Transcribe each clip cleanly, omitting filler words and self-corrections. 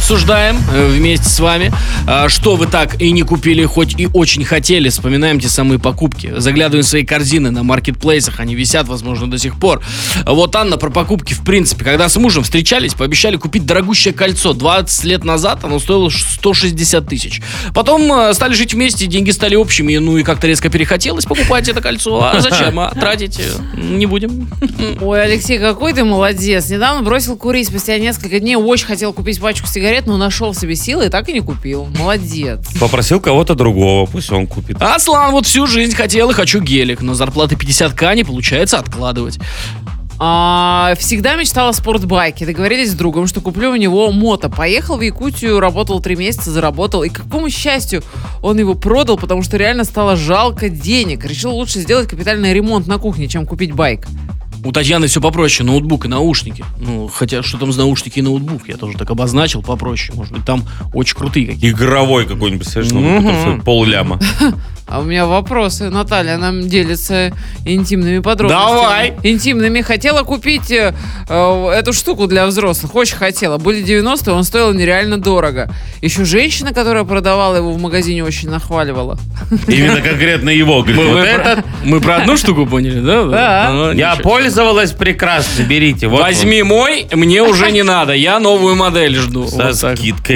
обсуждаем вместе с вами, что вы так и не купили, хоть и очень хотели. Вспоминаем те самые покупки. Заглядываем в свои корзины на маркетплейсах, они висят, возможно, до сих пор. Вот Анна про покупки в принципе. Когда с мужем встречались, пообещали купить дорогущее кольцо. 20 лет назад оно стоило 160 тысяч. Потом стали жить вместе, деньги стали общими, ну и как-то резко перехотелось покупать это кольцо. А зачем? Тратить не будем. Ой, Алексей, какой ты молодец. Недавно бросил курить. Спустя несколько дней очень хотел купить пачку сигарет, но нашел в себе силы и так и не купил. Молодец. Попросил кого-то другого, пусть он купит. Аслан вот всю жизнь хотел и хочу гелик, но зарплаты 50к не получается откладывать. Всегда мечтала о спортбайке. Договорились с другом, что куплю у него мото. Поехал в Якутию, работал 3 месяца, заработал. И к какому счастью он его продал, потому что реально стало жалко денег. Решил лучше сделать капитальный ремонт на кухне, чем купить байк. У Татьяны все попроще, ноутбук и наушники. Ну, хотя, что там за наушники и ноутбук? Я тоже так обозначил попроще. Может быть, там очень крутые какие-то. Игровой какой-нибудь, совершенно, пол-ляма. А у меня вопросы. Наталья нам делится интимными подробностями. Давай! Интимными. Хотела купить эту штуку для взрослых. Очень хотела. Были 90-е, он стоил нереально дорого. Еще женщина, которая продавала его в магазине, очень нахваливала. Именно конкретно его. Говорит, Мы про одну штуку поняли, да? Да. Я пользовалась прекрасно, берите. Вот возьми мой, мне уже не надо. Я новую модель жду. со скидкой.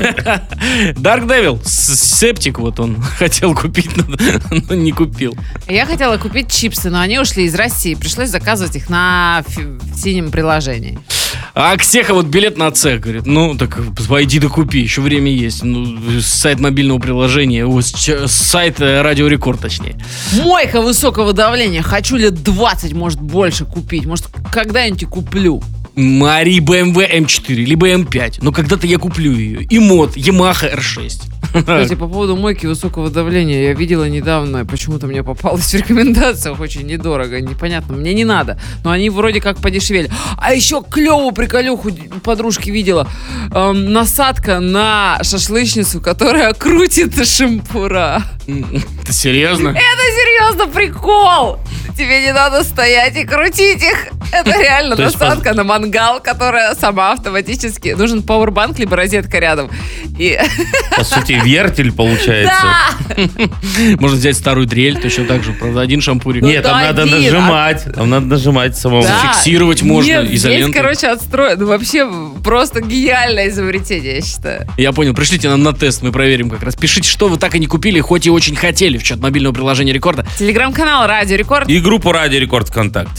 Dark Devil, септик вот он хотел купить, но не купил. Я хотела купить чипсы, но они ушли из России. Пришлось заказывать их на синем приложении. А Ксеха вот билет на цех, говорит, ну так пойди да купи, еще время есть. Ну, сайт мобильного приложения, сайт Радио Рекорд точнее. Мойка высокого давления. Хочу лет 20, может больше купить. Может когда-нибудь и куплю. Мари BMW M4, либо M5. Но когда-то я куплю ее. И мод Yamaha R6. Кстати, по поводу мойки высокого давления, я видела недавно, почему-то мне попалось в рекомендациях, очень недорого, непонятно, мне не надо, но они вроде как подешевели. А еще клевую приколюху подружки видела, насадка на шашлычницу, которая крутит шампура. Ты серьезно? Это серьезно прикол! Тебе не надо стоять и крутить их. Это реально насадка на мангал, которая сама автоматически... Нужен пауэрбанк, либо розетка рядом. И... По сути, вертель получается. Да! Можно взять старую дрель, точно так же, правда, один шампурик. Нет, там надо нажимать. Там надо нажимать самому. Да. Фиксировать можно Нет, изолентой. здесь, короче, отстроено. Вообще просто гениальное изобретение, я считаю. Я понял, пришлите нам на тест, мы проверим как раз. Пишите, что вы так и не купили, хоть и очень хотели, в чат мобильного приложения Рекорда. Телеграм-канал Радио Рекорд. И группу Радио Рекорд ВКонтакте.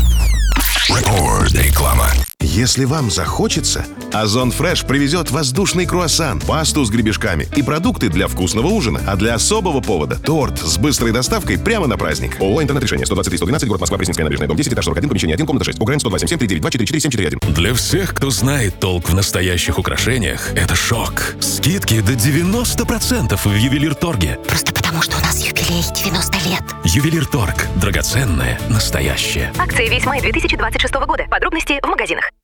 Реклама. Если вам захочется, Озон Фреш привезет воздушный круассан, пасту с гребешками и продукты для вкусного ужина. А для особого повода – торт с быстрой доставкой прямо на праздник. ООО «Интернет-решение», 123-112, город Москва, Пресненская набережная, дом 10, этаж 41, помещение 1, комната 6. УГРН 127-739-244-741. Для всех, кто знает толк в настоящих украшениях, это шок. Скидки до 90% в Ювелирторге. Просто потому, что у нас юбилей 90 лет. Ювелирторг. Драгоценное, настоящее. Акция весь май 2026 года. Подробности в магазинах.